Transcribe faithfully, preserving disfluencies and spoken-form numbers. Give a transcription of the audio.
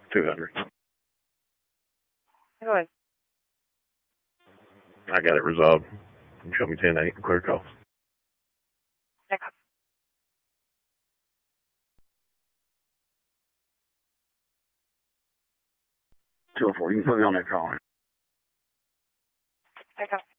two hundred. Go ahead. I got it resolved. You show me ten eight, clear calls. Okay. two oh four, you can put me on that call. Okay.